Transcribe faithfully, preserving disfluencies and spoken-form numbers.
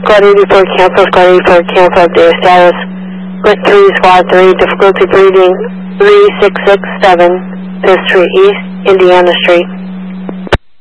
Squad eighty-four cancel, Squad eighty-four cancel, update status. Grit three, Squad three, difficulty breeding three six six seven, fifth Street East, Indiana Street.